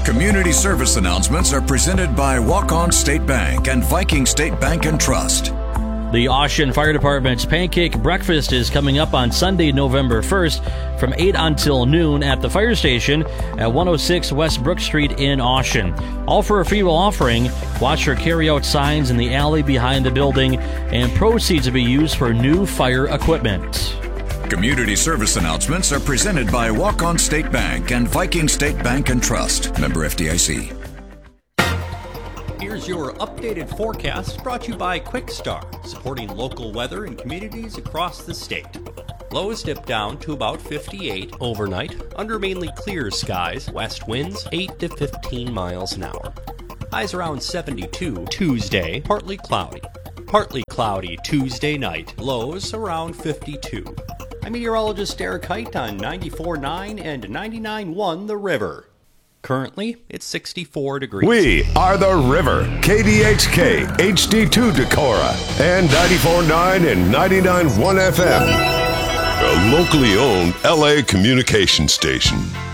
Community service announcements are presented by Walk-On State Bank and Viking State Bank and Trust. The Austin Fire Department's Pancake Breakfast is coming up on Sunday, November 1st from 8 until noon at the fire station at 106 West Brook Street in Austin. All for a free will offering. Watch for carry-out signs in the alley behind the building, and proceeds will be used for new fire equipment. Community service announcements are presented by Walk-On State Bank and Viking State Bank and Trust. Member FDIC. Here's your updated forecast brought to you by QuickStar, supporting local weather in communities across the state. Lows dip down to about 58 overnight, under mainly clear skies, west winds 8 to 15 miles an hour. Highs around 72 Tuesday, partly cloudy. Partly cloudy Tuesday night, lows around 52. I'm meteorologist Derek Height on 94.9 and 99.1 The River. Currently, it's 64 degrees. We are The River, KDHK, HD2 Decorah, and 94.9 and 99.1 FM. A locally owned LA communication station.